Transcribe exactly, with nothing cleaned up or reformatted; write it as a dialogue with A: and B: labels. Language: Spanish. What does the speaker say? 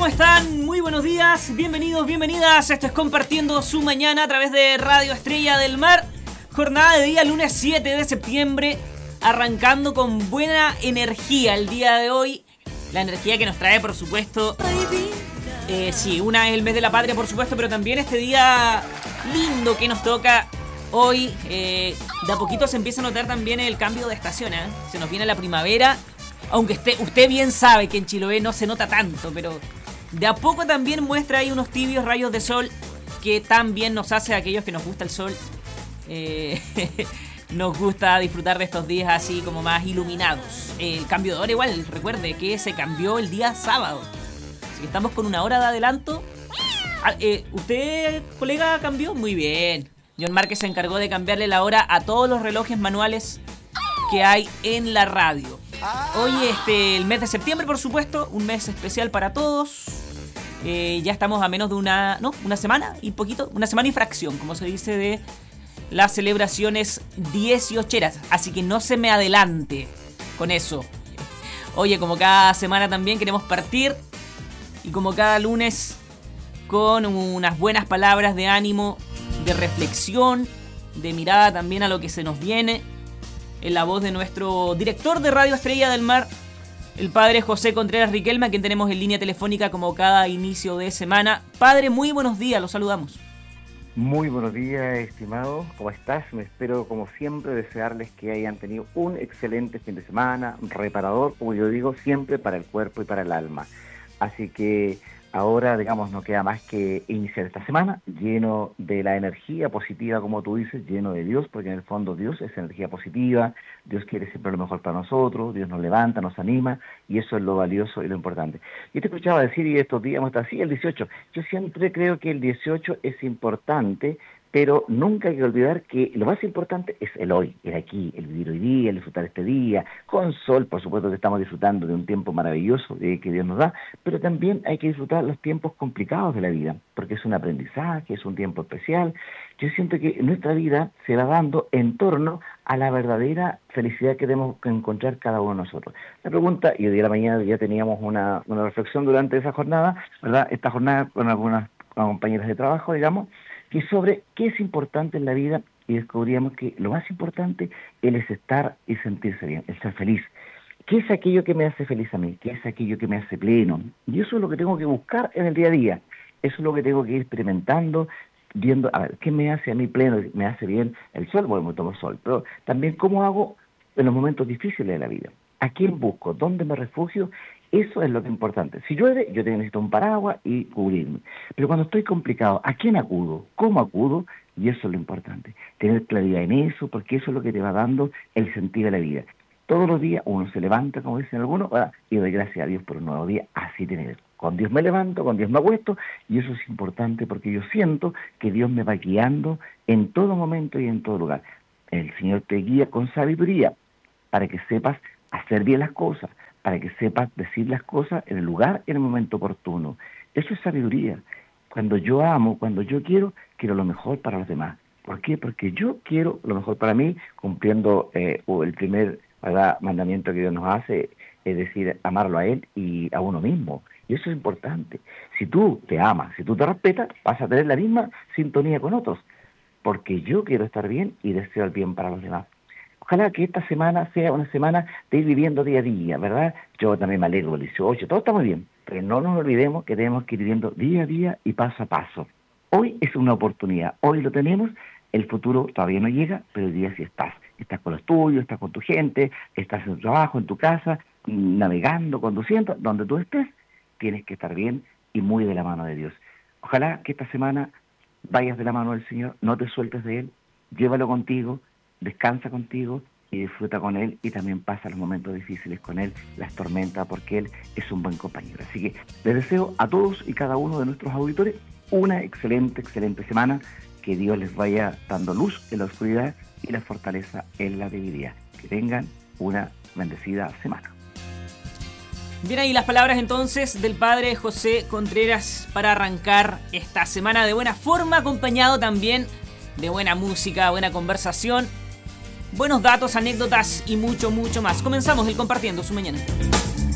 A: ¿Cómo están? Muy buenos días, bienvenidos, bienvenidas. Esto es Compartiendo su Mañana a través de Radio Estrella del Mar. Jornada de día lunes siete de septiembre, arrancando con buena energía el día de hoy. La energía que nos trae, por supuesto, eh, sí, una es el mes de la patria, por supuesto, pero también este día lindo que nos toca hoy. Eh, de a poquito se empieza a notar también el cambio de estación, ¿eh? Se nos viene la primavera, aunque esté, usted bien sabe que en Chiloé no se nota tanto, pero de a poco también muestra ahí unos tibios rayos de sol que tan bien nos hace a aquellos que nos gusta el sol. Eh, nos gusta disfrutar de estos días así como más iluminados. El cambio de hora igual, recuerde que se cambió el día sábado, así que estamos con una hora de adelanto. Ah, eh, ¿Usted, colega, cambió? Muy bien. John Márquez se encargó de cambiarle la hora a todos los relojes manuales que hay en la radio. Hoy este el mes de septiembre, por supuesto, un mes especial para todos. Eh, ya estamos a menos de una, no, una semana y poquito, una semana y fracción, como se dice, de las celebraciones dieciocheras. Así que no se me adelante con eso. Oye, como cada semana también queremos partir, y como cada lunes, con unas buenas palabras de ánimo, de reflexión, de mirada también a lo que se nos viene, en la voz de nuestro director de Radio Estrella del Mar, el padre José Contreras Riquelme, a quien tenemos en línea telefónica como cada inicio de semana. Padre, muy buenos días, los saludamos.
B: Muy buenos días, estimado. ¿Cómo estás? Me espero, como siempre, desearles que hayan tenido un excelente fin de semana, reparador, como yo digo, siempre para el cuerpo y para el alma. Así que ahora, digamos, no queda más que iniciar esta semana lleno de la energía positiva, como tú dices, lleno de Dios, porque en el fondo Dios es energía positiva, Dios quiere siempre lo mejor para nosotros, Dios nos levanta, nos anima, y eso es lo valioso y lo importante. Yo te escuchaba decir, y estos días hasta así, el dieciocho, yo siempre creo que el dieciocho es importante, pero nunca hay que olvidar que lo más importante es el hoy, el aquí, el vivir hoy día, el disfrutar este día, con sol, por supuesto que estamos disfrutando de un tiempo maravilloso eh, que Dios nos da, pero también hay que disfrutar los tiempos complicados de la vida, porque es un aprendizaje, es un tiempo especial. Yo siento que nuestra vida se va dando en torno a la verdadera felicidad que tenemos que encontrar cada uno de nosotros. La pregunta, y hoy día de la mañana ya teníamos una, una reflexión durante esa jornada, ¿verdad? Esta jornada con algunas compañeras de trabajo, digamos, que sobre qué es importante en la vida, y descubríamos que lo más importante es estar y sentirse bien, el ser feliz. ¿Qué es aquello que me hace feliz a mí? ¿Qué es aquello que me hace pleno? Y eso es lo que tengo que buscar en el día a día. Eso es lo que tengo que ir experimentando, viendo, a ver, ¿qué me hace a mí pleno? ¿Me hace bien el sol? Bueno, me tomo sol. Pero también, ¿cómo hago en los momentos difíciles de la vida? ¿A quién busco? ¿Dónde me refugio? Eso es lo que es importante. Si llueve, yo necesito un paraguas y cubrirme. Pero cuando estoy complicado, ¿a quién acudo? ¿Cómo acudo? Y eso es lo importante. Tener claridad en eso, porque eso es lo que te va dando el sentido de la vida. Todos los días uno se levanta, como dicen algunos, y doy gracias a Dios por un nuevo día. Así tener. Con Dios me levanto, con Dios me acuesto, y eso es importante porque yo siento que Dios me va guiando en todo momento y en todo lugar. El Señor te guía con sabiduría para que sepas hacer bien las cosas, para que sepas decir las cosas en el lugar, en el momento oportuno. Eso es sabiduría. Cuando yo amo, cuando yo quiero, quiero lo mejor para los demás. ¿Por qué? Porque yo quiero lo mejor para mí, cumpliendo eh, el primer, ¿verdad?, mandamiento que Dios nos hace, es decir, amarlo a Él y a uno mismo. Y eso es importante. Si tú te amas, si tú te respetas, vas a tener la misma sintonía con otros, porque yo quiero estar bien y deseo el bien para los demás. Ojalá que esta semana sea una semana de ir viviendo día a día, ¿verdad? Yo también me alegro del dieciocho, todo está muy bien, pero no nos olvidemos que tenemos que ir viviendo día a día y paso a paso. Hoy es una oportunidad, hoy lo tenemos, el futuro todavía no llega, pero hoy día sí estás. Estás con los tuyos, estás con tu gente, estás en tu trabajo, en tu casa, navegando, conduciendo, donde tú estés, tienes que estar bien y muy de la mano de Dios. Ojalá que esta semana vayas de la mano del Señor, no te sueltes de Él, llévalo contigo, descansa contigo y disfruta con Él, y también pasa los momentos difíciles con Él, las tormentas, porque Él es un buen compañero. Así que les deseo a todos y cada uno de nuestros auditores una excelente, excelente semana, que Dios les vaya dando luz en la oscuridad y la fortaleza en la debilidad. Que tengan una bendecida semana.
A: Bien, ahí las palabras entonces del padre José Contreras para arrancar esta semana de buena forma, acompañado también de buena música, buena conversación, buenos datos, anécdotas y mucho, mucho más. Comenzamos el Compartiendo su Mañana.